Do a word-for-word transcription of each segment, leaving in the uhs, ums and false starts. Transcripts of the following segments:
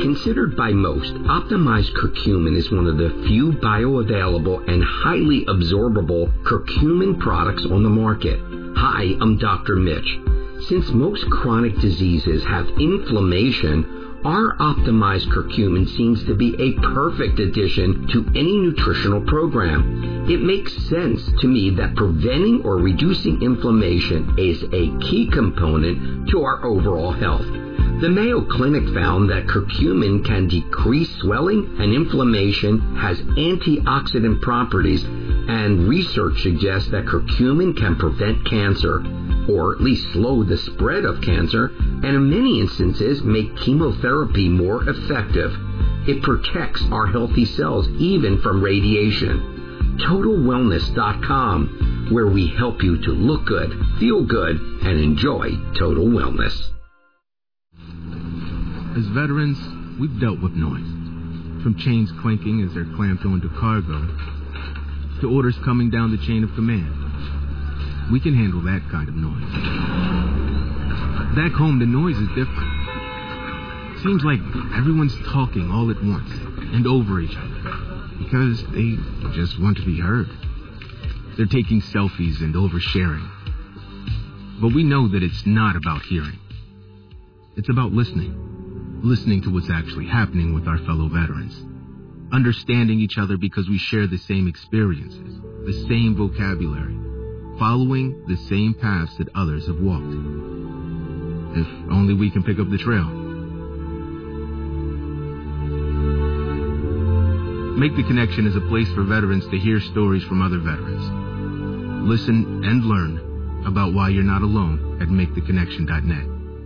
Considered by most, optimized curcumin is one of the few bioavailable and highly absorbable curcumin products on the market. Hi, I'm Doctor Mitch. Since most chronic diseases have inflammation, our optimized curcumin seems to be a perfect addition to any nutritional program. It makes sense to me that preventing or reducing inflammation is a key component to our overall health. The Mayo Clinic found that curcumin can decrease swelling and inflammation, has antioxidant properties, and research suggests that curcumin can prevent cancer, or at least slow the spread of cancer, and in many instances make chemotherapy more effective. It protects our healthy cells even from radiation. Total Wellness dot com, where we help you to look good, feel good, and enjoy total wellness. As veterans, we've dealt with noise. From chains clanking as they're clamped onto cargo, to orders coming down the chain of command. We can handle that kind of noise. Back home, the noise is different. Seems like everyone's talking all at once and over each other because they just want to be heard. They're taking selfies and oversharing. But we know that it's not about hearing. It's about listening. Listening to what's actually happening with our fellow veterans. Understanding each other because we share the same experiences, the same vocabulary, following the same paths that others have walked. If only we can pick up the trail. Make the Connection is a place for veterans to hear stories from other veterans. Listen and learn about why you're not alone at make the connection dot net.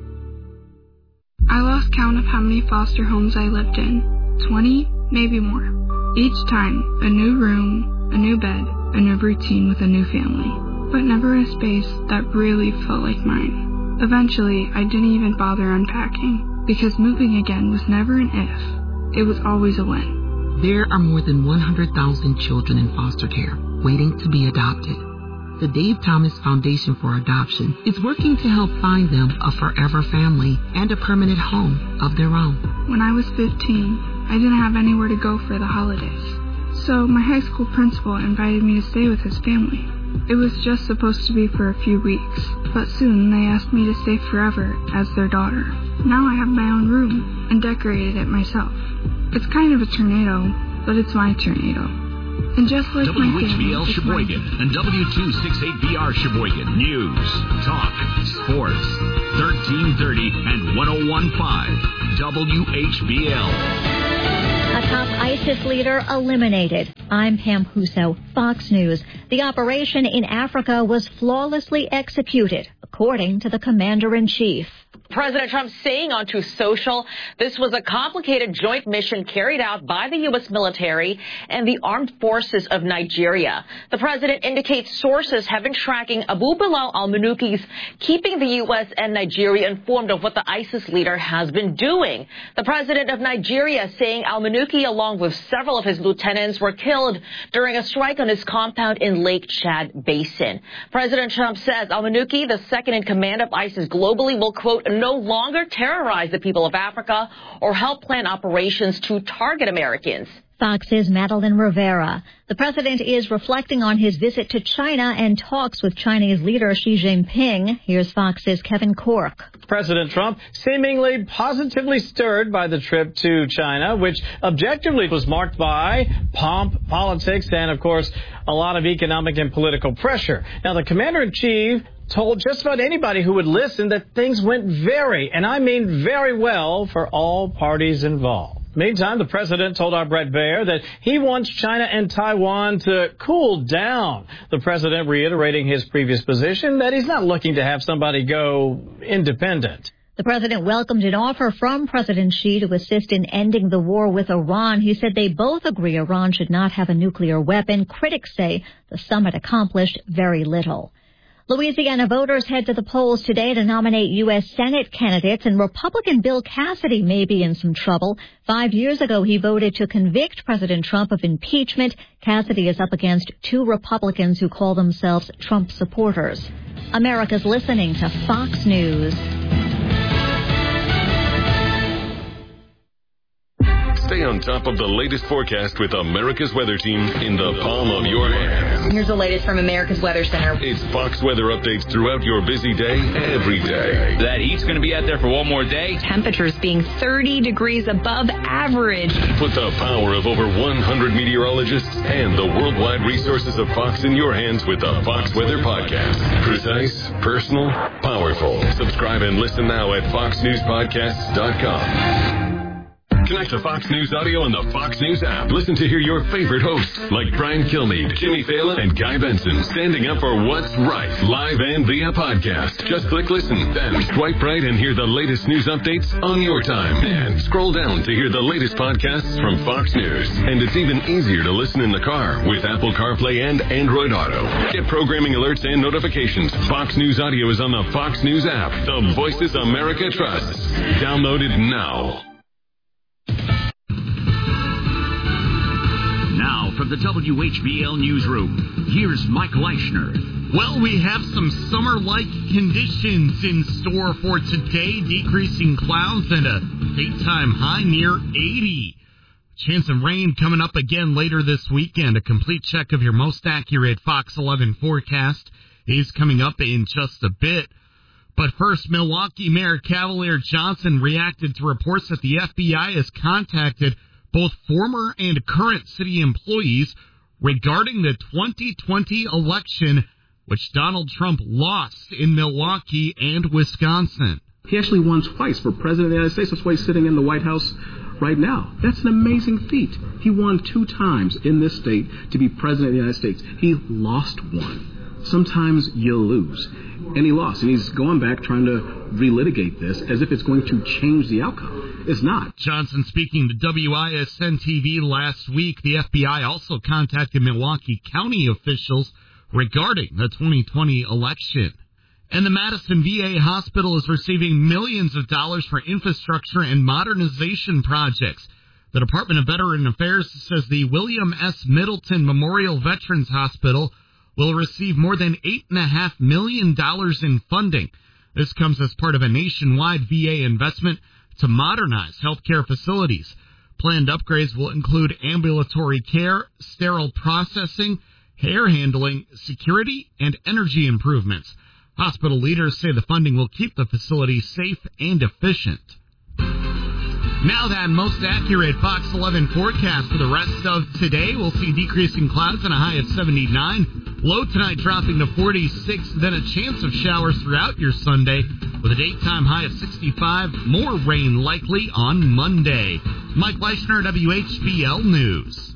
I lost count of how many foster homes I lived in. Twenty, maybe more. Each time, a new room, a new bed, a new routine with a new family. But never a space that really felt like mine. Eventually, I didn't even bother unpacking, because moving again was never an if. It was always a when. There are more than one hundred thousand children in foster care waiting to be adopted. The Dave Thomas Foundation for Adoption is working to help find them a forever family and a permanent home of their own. When I was fifteen, I didn't have anywhere to go for the holidays. So my high school principal invited me to stay with his family. It was just supposed to be for a few weeks, but soon they asked me to stay forever as their daughter. Now I have my own room and decorated it myself. It's kind of a tornado, but it's my tornado. And just like W my H B L family, Sheboygan and W two sixty-eight B R Sheboygan. News, talk, sports, thirteen thirty and ten fifteen W H B L. A top ISIS leader eliminated. I'm Pam Huso, Fox News. The operation in Africa was flawlessly executed, according to the commander-in-chief. President Trump saying on Truth Social, this was a complicated joint mission carried out by the U S military and the armed forces of Nigeria. The president indicates sources have been tracking Abu Bilal al-Manuki's, keeping the U S and Nigeria informed of what the ISIS leader has been doing. The president of Nigeria saying al-Manuki, along with several of his lieutenants, were killed during a strike on his compound in Lake Chad Basin. President Trump says al-Manuki, the second in command of ISIS globally, will, quote, no longer terrorize the people of Africa or help plan operations to target Americans. Fox's Madeline Rivera. The president is reflecting on his visit to China and talks with Chinese leader Xi Jinping. Here's Fox's Kevin Cork. President Trump seemingly positively stirred by the trip to China, which objectively was marked by pomp, politics, and, of course, a lot of economic and political pressure. Now, the commander-in-chief told just about anybody who would listen that things went very, and I mean very well, for all parties involved. Meantime, the president told our Brett Baer that he wants China and Taiwan to cool down. The president reiterating his previous position that he's not looking to have somebody go independent. The president welcomed an offer from President Xi to assist in ending the war with Iran. He said they both agree Iran should not have a nuclear weapon. Critics say the summit accomplished very little. Louisiana voters head to the polls today to nominate U S Senate candidates, and Republican Bill Cassidy may be in some trouble. Five years ago, he voted to convict President Trump of impeachment. Cassidy is up against two Republicans who call themselves Trump supporters. America's listening to Fox News. on top of the latest forecast with America's Weather Team in the palm of your hand. Here's the latest from America's Weather Center. It's Fox weather updates throughout your busy day, every day. That heat's going to be out there for one more day. Temperatures being thirty degrees above average. Put the power of over one hundred meteorologists and the worldwide resources of Fox in your hands with the Fox Weather Podcast. Precise, personal, powerful. Subscribe and listen now at fox news podcasts dot com. Connect to Fox News Audio on the Fox News app. Listen to hear your favorite hosts like Brian Kilmeade, Jimmy Fallon, and Guy Benson standing up for what's right, live and via podcast. Just click listen, then swipe right and hear the latest news updates on your time. And scroll down to hear the latest podcasts from Fox News. And it's even easier to listen in the car with Apple CarPlay and Android Auto. Get programming alerts and notifications. Fox News Audio is on the Fox News app. The voices America trusts. Download it now. Now from the W H B L Newsroom, here's Mike Leishner. Well, we have some summer-like conditions in store for today. Decreasing clouds and a daytime high near eighty. Chance of rain coming up again later this weekend. A complete check of your most accurate Fox eleven forecast is coming up in just a bit. But first, Milwaukee Mayor Cavalier Johnson reacted to reports that the F B I has contacted both former and current city employees regarding the twenty twenty election, which Donald Trump lost in Milwaukee and Wisconsin. He actually won twice for president of the United States. That's why he's sitting in the White House right now. That's an amazing feat. He won two times in this state to be president of the United States. He lost one. Sometimes you lose. And he lost. And he's going back trying to relitigate this as if it's going to change the outcome. It's not. Johnson speaking to W I S N T V last week. The F B I also contacted Milwaukee County officials regarding the twenty twenty election. And the Madison V A hospital is receiving millions of dollars for infrastructure and modernization projects. The Department of Veteran Affairs says the William S. Middleton Memorial Veterans Hospital will receive more than eight point five million dollars in funding. This comes as part of a nationwide V A investment to modernize healthcare facilities. Planned upgrades will include ambulatory care, sterile processing, hair handling, security, and energy improvements. Hospital leaders say the funding will keep the facility safe and efficient. Now that most accurate Fox eleven forecast for the rest of today. We'll see decreasing clouds and a high of seventy-nine. Low tonight dropping to forty-six. Then a chance of showers throughout your Sunday with a daytime high of sixty-five. More rain likely on Monday. Mike Leishner, W H B L News.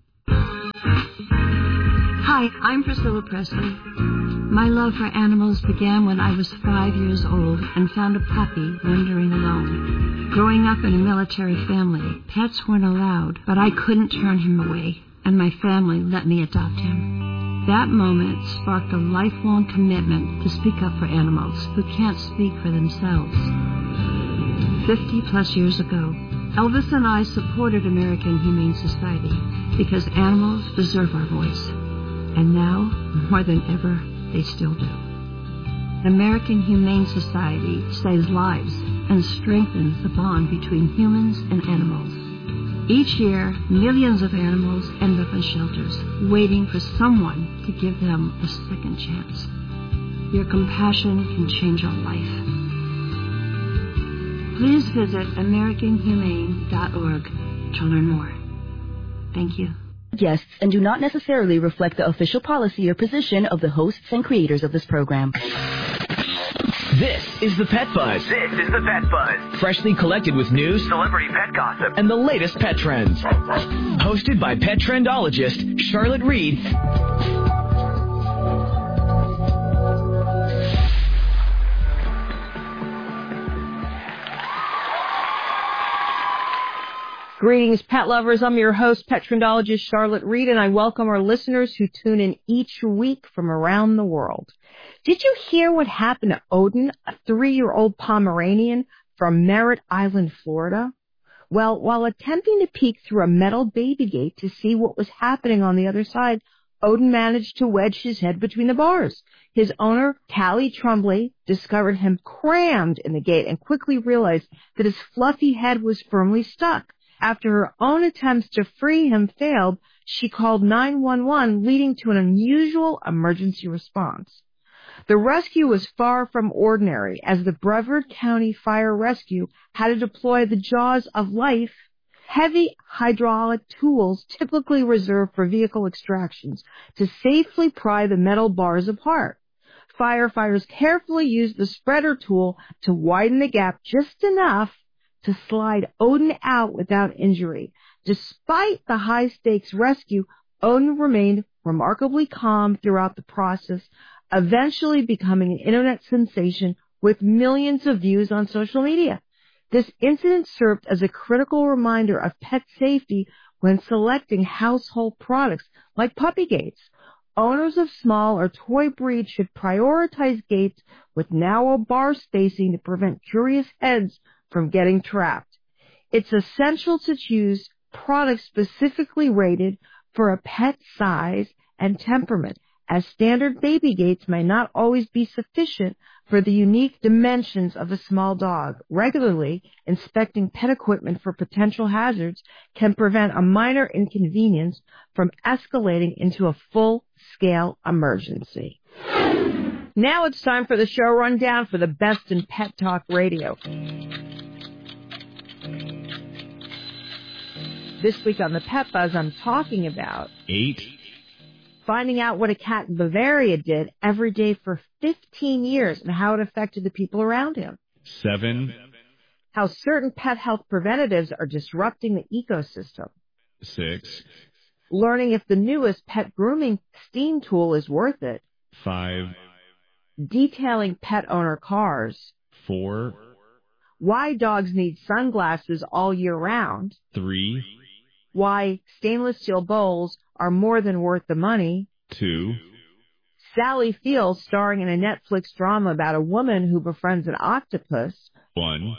Hi, I'm Priscilla Presley. My love for animals began when I was five years old and found a puppy wandering alone. Growing up in a military family, pets weren't allowed, but I couldn't turn him away, and my family let me adopt him. That moment sparked a lifelong commitment to speak up for animals who can't speak for themselves. Fifty plus years ago, Elvis and I supported American Humane Society because animals deserve our voice. And now, more than ever, they still do. American Humane Society saves lives and strengthens the bond between humans and animals. Each year, millions of animals end up in shelters, waiting for someone to give them a second chance. Your compassion can change a life. Please visit american humane dot org to learn more. Thank you. Guests and do not necessarily reflect the official policy or position of the hosts and creators of this program. This is the Pet Buzz. This is the Pet Buzz. Freshly collected with news, celebrity pet gossip, and the latest pet trends. Hosted by pet trendologist Charlotte Reed. Greetings, pet lovers. I'm your host, pet trendologist Charlotte Reed, and I welcome our listeners who tune in each week from around the world. Did you hear what happened to Odin, a three-year-old Pomeranian from Merritt Island, Florida? Well, while attempting to peek through a metal baby gate to see what was happening on the other side, Odin managed to wedge his head between the bars. His owner, Callie Trumbley, discovered him crammed in the gate and quickly realized that his fluffy head was firmly stuck. After her own attempts to free him failed, she called nine one one, leading to an unusual emergency response. The rescue was far from ordinary, as the Brevard County Fire Rescue had to deploy the jaws of life, heavy hydraulic tools typically reserved for vehicle extractions, to safely pry the metal bars apart. Firefighters carefully used the spreader tool to widen the gap just enough to slide Odin out without injury. Despite the high-stakes rescue, Odin remained remarkably calm throughout the process, eventually becoming an internet sensation with millions of views on social media. This incident served as a critical reminder of pet safety when selecting household products like puppy gates. Owners of small or toy breeds should prioritize gates with narrow bar spacing to prevent curious heads from getting trapped. It's essential to choose products specifically rated for a pet's size and temperament, as standard baby gates may not always be sufficient for the unique dimensions of a small dog. Regularly inspecting pet equipment for potential hazards can prevent a minor inconvenience from escalating into a full-scale emergency. Now it's time for the show rundown for the best in Pet Talk Radio. This week on the Pet Buzz, I'm talking about Eight. Finding out what a cat in Bavaria did every day for fifteen years and how it affected the people around him. Seven. How certain pet health preventatives are disrupting the ecosystem. Six. Learning if the newest pet grooming steam tool is worth it. Five. Detailing pet owner cars. Four. Why dogs need sunglasses all year round. Three. Why stainless steel bowls are more than worth the money. Two. Sally Field starring in a Netflix drama about a woman who befriends an octopus. One.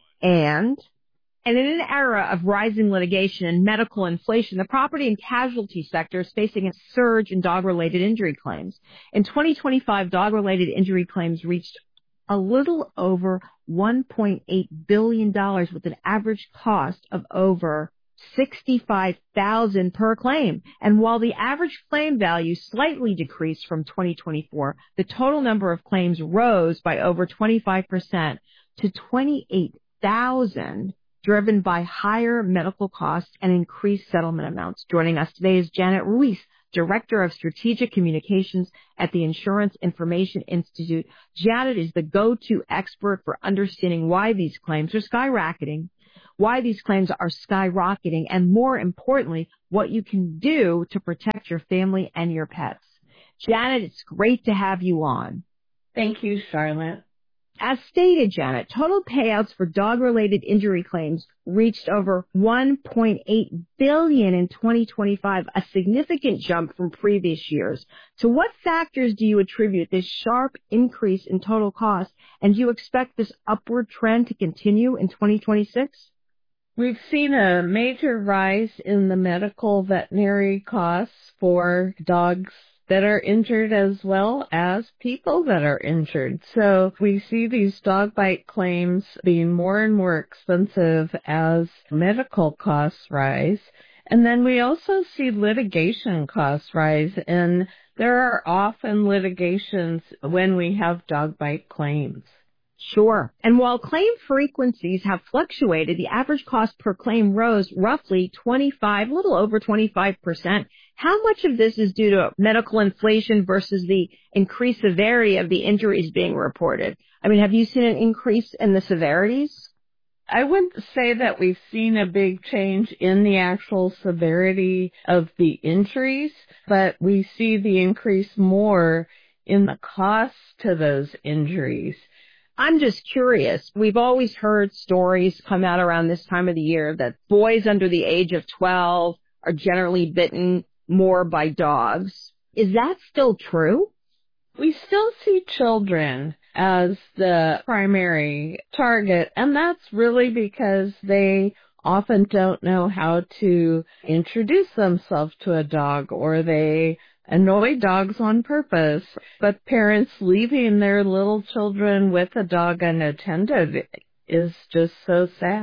And, and in an era of rising litigation and medical inflation, the property and casualty sector is facing a surge in dog-related injury claims. In twenty twenty-five, dog-related injury claims reached a little over one point eight billion dollars with an average cost of over sixty-five thousand dollars per claim. And while the average claim value slightly decreased from twenty twenty-four, the total number of claims rose by over twenty-five percent to twenty-eight thousand, driven by higher medical costs and increased settlement amounts. Joining us today is Janet Ruiz, Director of Strategic Communications at the Insurance Information Institute. Janet is the go-to expert for understanding why these claims are skyrocketing, why these claims are skyrocketing, and more importantly, what you can do to protect your family and your pets. Janet, it's great to have you on. Thank you, Charlotte. As stated, Janet, total payouts for dog-related injury claims reached over one point eight billion dollars in twenty twenty-five, a significant jump from previous years. To what factors do you attribute this sharp increase in total costs, and do you expect this upward trend to continue in twenty twenty-six? We've seen a major rise in the medical veterinary costs for dogs that are injured as well as people that are injured. So we see these dog bite claims being more and more expensive as medical costs rise. And then we also see litigation costs rise, and there are often litigations when we have dog bite claims. Sure. And while claim frequencies have fluctuated, the average cost per claim rose roughly twenty-five, a little over twenty-five percent. How much of this is due to medical inflation versus the increased severity of the injuries being reported? I mean, have you seen an increase in the severities? I wouldn't say that we've seen a big change in the actual severity of the injuries, but we see the increase more in the cost to those injuries. I'm just curious. We've always heard stories come out around this time of the year that boys under the age of twelve are generally bitten more by dogs. Is that still true? We still see children as the primary target, and that's really because they often don't know how to introduce themselves to a dog, or they annoy dogs on purpose. But parents leaving their little children with a dog unattended is just so sad.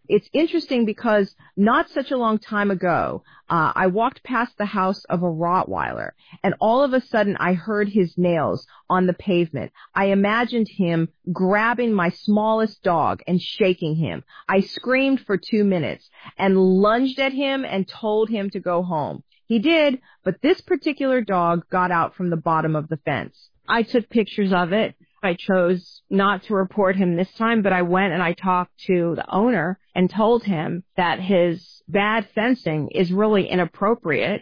It's interesting because not such a long time ago, uh, I walked past the house of a Rottweiler, and all of a sudden I heard his nails on the pavement. I imagined him grabbing my smallest dog and shaking him. I screamed for two minutes and lunged at him and told him to go home. He did, but this particular dog got out from the bottom of the fence. I took pictures of it. I chose not to report him this time, but I went and I talked to the owner and told him that his bad fencing is really inappropriate.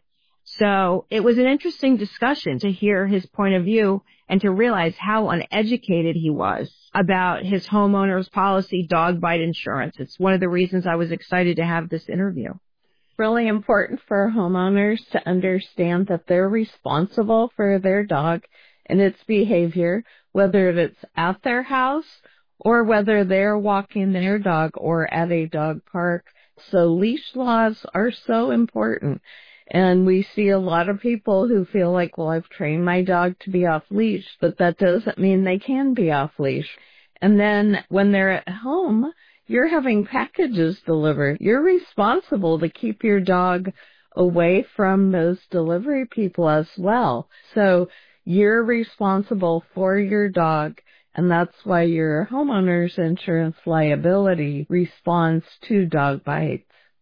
So it was an interesting discussion to hear his point of view and to realize how uneducated he was about his homeowner's policy dog bite insurance. It's one of the reasons I was excited to have this interview. Really important for homeowners to understand that they're responsible for their dog and its behavior, whether it's at their house or whether they're walking their dog or at a dog park. So leash laws are so important. And we see a lot of people who feel like, well, I've trained my dog to be off leash, but that doesn't mean they can be off leash. And then when they're at home, you're having packages delivered. You're responsible to keep your dog away from those delivery people as well. So you're responsible for your dog, and that's why your homeowner's insurance liability responds to dog bites.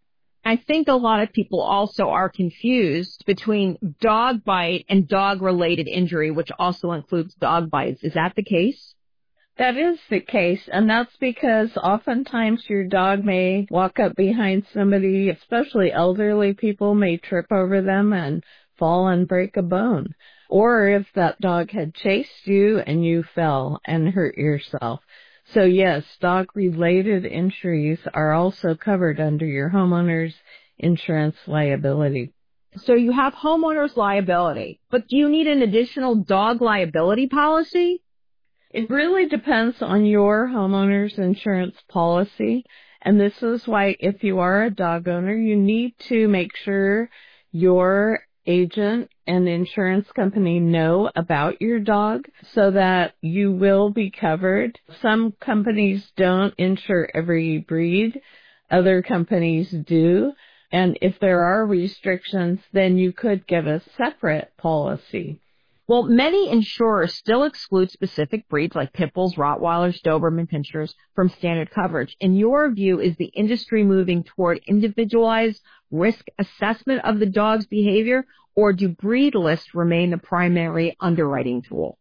I think a lot of people also are confused between dog bite and dog-related injury, which also includes dog bites. Is that the case? That is the case, and that's because oftentimes your dog may walk up behind somebody, especially elderly people may trip over them and fall and break a bone. Or if that dog had chased you and you fell and hurt yourself. So yes, dog-related injuries are also covered under your homeowner's insurance liability. So you have homeowner's liability, but do you need an additional dog liability policy? It really depends on your homeowner's insurance policy. And this is why if you are a dog owner, you need to make sure your agent and insurance company know about your dog so that you will be covered. Some companies don't insure every breed. Other companies do. And if there are restrictions, then you could get a separate policy. Well, many insurers still exclude specific breeds like Pit Bulls, Rottweilers, Doberman Pinschers from standard coverage. In your view, is the industry moving toward individualized risk assessment of the dog's behavior, or do breed lists remain the primary underwriting tool?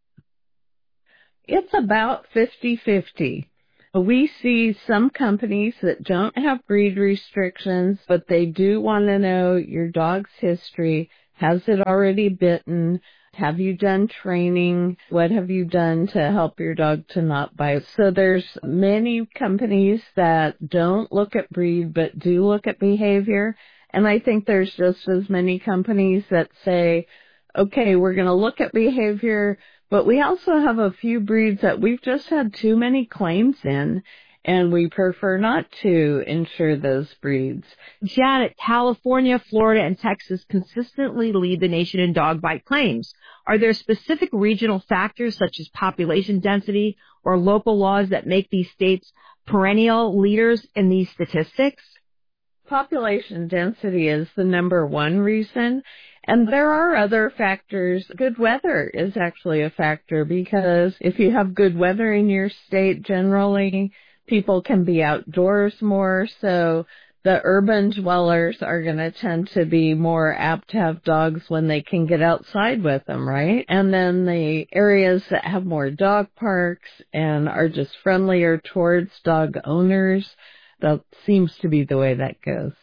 It's about fifty-fifty. We see some companies that don't have breed restrictions, but they do want to know your dog's history. Has it already bitten? Have you done training? What have you done to help your dog to not bite? So there's many companies that don't look at breed but do look at behavior. And I think there's just as many companies that say, okay, we're going to look at behavior, but we also have a few breeds that we've just had too many claims in, and we prefer not to insure those breeds. Janet, California, Florida, and Texas consistently lead the nation in dog bite claims. Are there specific regional factors such as population density or local laws that make these states perennial leaders in these statistics? Population density is the number one reason, and there are other factors. Good weather is actually a factor because if you have good weather in your state, generally people can be outdoors more, so the urban dwellers are going to tend to be more apt to have dogs when they can get outside with them, right? And then the areas that have more dog parks and are just friendlier towards dog owners, that seems to be the way that goes.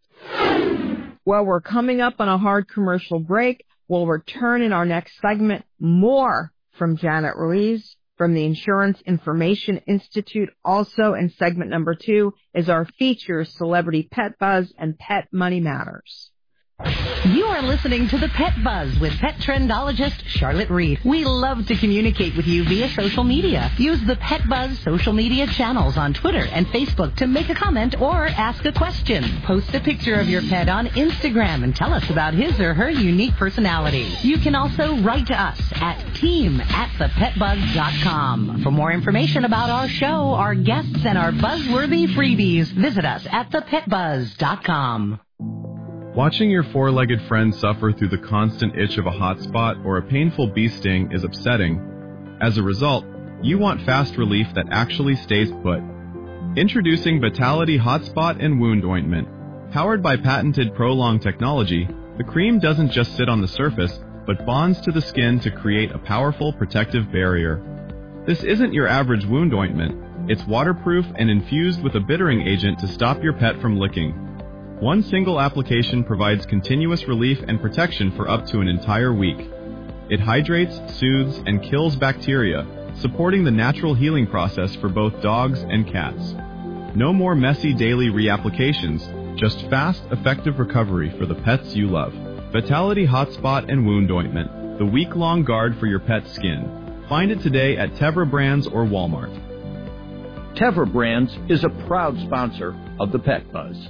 Well, we're coming up on a hard commercial break. We'll return in our next segment. More from Janet Ruiz from the Insurance Information Institute. Also in segment number two is our feature, Celebrity Pet Buzz and Pet Money Matters. You are listening to the Pet Buzz with pet trendologist Charlotte Reed. We love to communicate with you via social media. Use the Pet Buzz social media channels on Twitter and Facebook to make a comment or ask a question. Post a picture of your pet on Instagram and tell us about his or her unique personality. You can also write to us at team at the pet buzz dot com. For more information about our show, our guests, and our buzzworthy freebies, visit us at the pet buzz dot com. Watching your four-legged friend suffer through the constant itch of a hot spot or a painful bee sting is upsetting. As a result, you want fast relief that actually stays put. Introducing Vitality Hotspot and Wound Ointment. Powered by patented Prolong technology, the cream doesn't just sit on the surface, but bonds to the skin to create a powerful protective barrier. This isn't your average wound ointment. It's waterproof and infused with a bittering agent to stop your pet from licking. One single application provides continuous relief and protection for up to an entire week. It hydrates, soothes, and kills bacteria, supporting the natural healing process for both dogs and cats. No more messy daily reapplications, just fast, effective recovery for the pets you love. Vitality Hotspot and Wound Ointment, the week-long guard for your pet's skin. Find it today at Tevra Brands or Walmart. Tevra Brands is a proud sponsor of the Pet Buzz.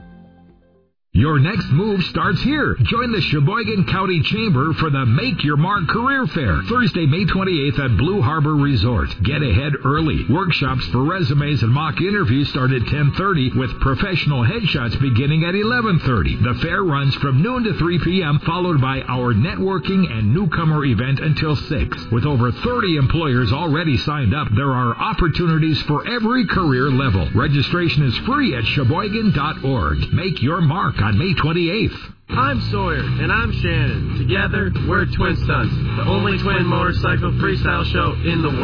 Your next move starts here. Join the Sheboygan County Chamber for the Make Your Mark Career Fair, Thursday, May twenty-eighth at Blue Harbor Resort. Get ahead early. Workshops for resumes and mock interviews start at ten thirty with professional headshots beginning at eleven thirty. The fair runs from noon to three p.m., followed by our networking and newcomer event until six. With over thirty employers already signed up, there are opportunities for every career level. Registration is free at sheboygan dot org. Make your mark on May twenty-eighth. I'm Sawyer, and I'm Shannon. Together, we're Twin Sons, the only twin motorcycle freestyle show in the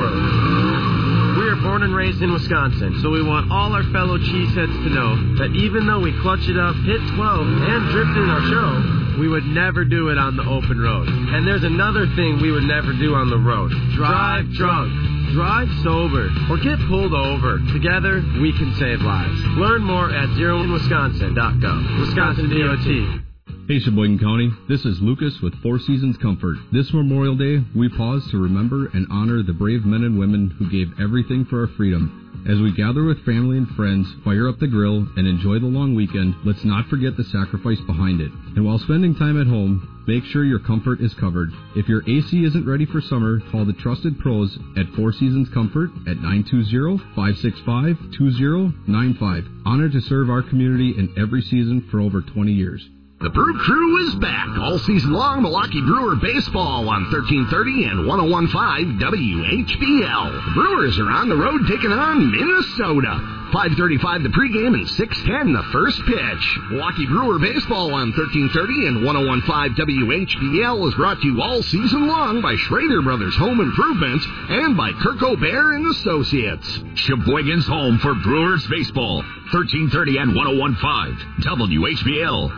world. We are born and raised in Wisconsin, so we want all our fellow cheeseheads to know that even though we clutch it up, hit twelve, and drift in our show, we would never do it on the open road. And there's another thing we would never do on the road. Drive drunk. Drive sober or get pulled over. Together, we can save lives. Learn more at zero in wisconsin dot gov. Wisconsin D O T. Hey Sheboygan County, this is Lucas with Four Seasons Comfort. This Memorial Day, we pause to remember and honor the brave men and women who gave everything for our freedom. As we gather with family and friends, fire up the grill, and enjoy the long weekend, let's not forget the sacrifice behind it. And while spending time at home, make sure your comfort is covered. If your A C isn't ready for summer, call the trusted pros at Four Seasons Comfort at nine two zero, five six five, two zero nine five. Honored to serve our community in every season for over twenty years. The Brew Crew is back all season long. Milwaukee Brewer baseball on thirteen thirty and one oh one point five W H B L. The Brewers are on the road taking on Minnesota. five thirty-five the pregame and six ten the first pitch. Milwaukee Brewer baseball on thirteen thirty and one oh one point five W H B L is brought to you all season long by Schrader Brothers Home Improvements and by Kirk O'Bear and Associates. Sheboygan's home for Brewers baseball, thirteen thirty and one oh one point five W H B L.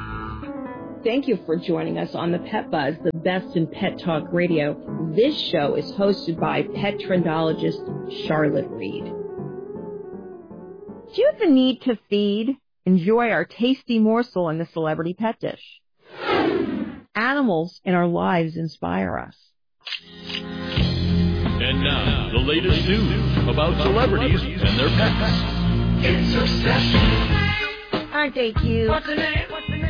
Thank you for joining us on the Pet Buzz, the best in pet talk radio. This show is hosted by pet trendologist Charlotte Reed. Do you have the need to feed? Enjoy our tasty morsel in the celebrity pet dish. Animals in our lives inspire us. And now, the latest news about celebrities and their pets. It's Obsession. Aren't they cute? What's the name? What's the name?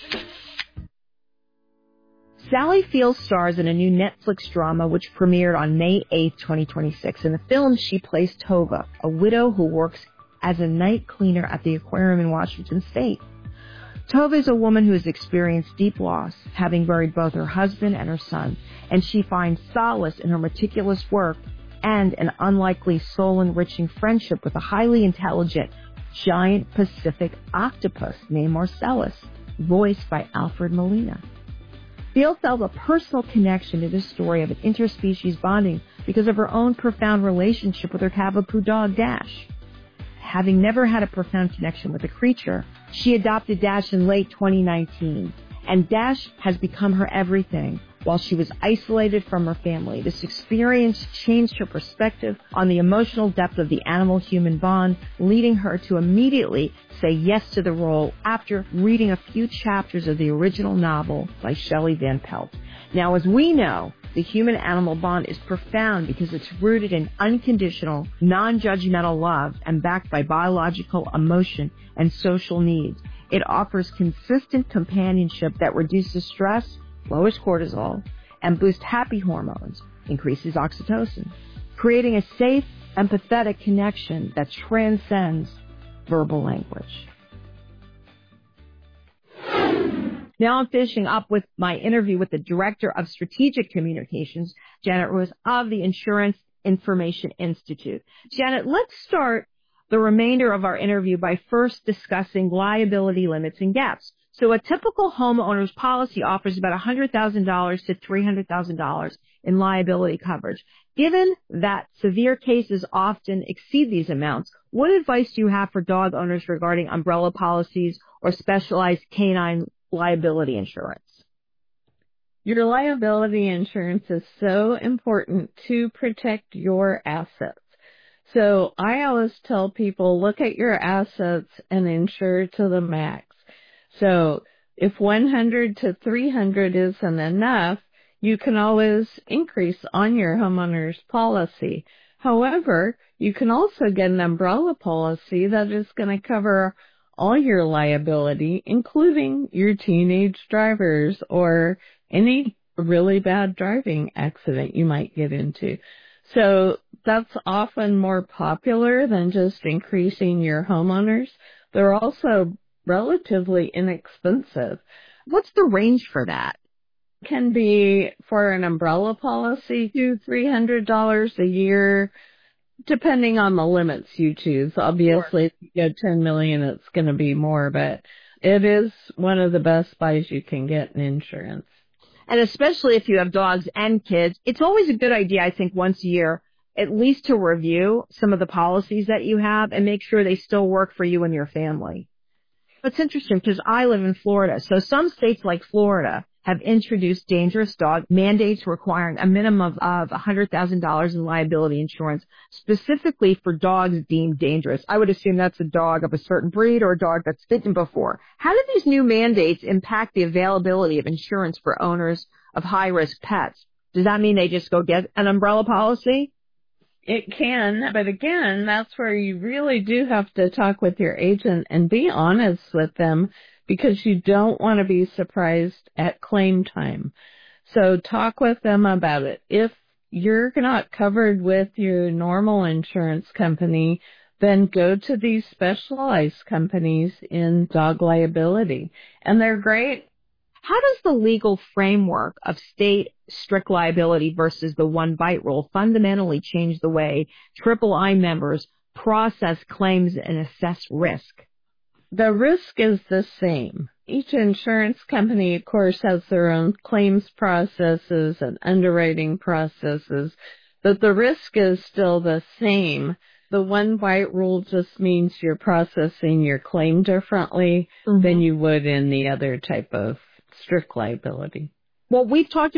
Sally Field stars in a new Netflix drama which premiered on May eighth, twenty twenty-six. In the film, she plays Tova, a widow who works as a night cleaner at the aquarium in Washington State. Tova is a woman who has experienced deep loss, having buried both her husband and her son, and she finds solace in her meticulous work and an unlikely soul-enriching friendship with a highly intelligent, giant Pacific octopus named Marcellus, voiced by Alfred Molina. Field felt a personal connection to this story of an interspecies bonding because of her own profound relationship with her Cavapoo dog, Dash. Having never had a profound connection with a creature, she adopted Dash in late twenty nineteen, and Dash has become her everything, while she was isolated from her family. This experience changed her perspective on the emotional depth of the animal-human bond, leading her to immediately say yes to the role after reading a few chapters of the original novel by Shelley Van Pelt. Now, as we know, the human-animal bond is profound because it's rooted in unconditional, non-judgmental love and backed by biological emotion and social needs. It offers consistent companionship that reduces stress, lowers cortisol, and boosts happy hormones, increases oxytocin, creating a safe, empathetic connection that transcends verbal language. Now I'm finishing up with my interview with the Director of Strategic Communications, Janet Rose of the Insurance Information Institute. Janet, let's start the remainder of our interview by first discussing liability limits and gaps. So a typical homeowner's policy offers about one hundred thousand dollars to three hundred thousand dollars in liability coverage. Given that severe cases often exceed these amounts, what advice do you have for dog owners regarding umbrella policies or specialized canine liability insurance? Your liability insurance is so important to protect your assets. So I always tell people, look at your assets and insure to the max. So if one hundred to three hundred isn't enough, you can always increase on your homeowner's policy. However, you can also get an umbrella policy that is going to cover all your liability, including your teenage drivers or any really bad driving accident you might get into. So that's often more popular than just increasing your homeowners. They're also relatively inexpensive. What's the range for that? Can be for an umbrella policy to three hundred dollars a year, depending on the limits you choose. Obviously, if you go ten million dollars, it's going to be more, but it is one of the best buys you can get in insurance. And especially if you have dogs and kids, it's always a good idea, I think, once a year, at least to review some of the policies that you have and make sure they still work for you and your family. It's interesting because I live in Florida. So some states like Florida have introduced dangerous dog mandates requiring a minimum of one hundred thousand dollars in liability insurance specifically for dogs deemed dangerous. I would assume that's a dog of a certain breed or a dog that's bitten before. How do these new mandates impact the availability of insurance for owners of high-risk pets? Does that mean they just go get an umbrella policy? It can, but again, that's where you really do have to talk with your agent and be honest with them because you don't want to be surprised at claim time. So talk with them about it. If you're not covered with your normal insurance company, then go to these specialized companies in dog liability, and they're great. How does the legal framework of state strict liability versus the one bite rule fundamentally change the way Triple I members process claims and assess risk? The risk is the same. Each insurance company, of course, has their own claims processes and underwriting processes, but the risk is still the same. The one bite rule just means you're processing your claim differently mm-hmm. than you would in the other type of strict liability. Well, we've talked